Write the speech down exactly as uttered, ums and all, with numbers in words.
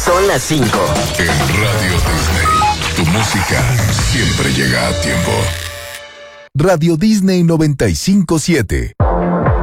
Son las cinco. En Radio Disney, tu música siempre llega a tiempo. Radio Disney noventa y cinco siete.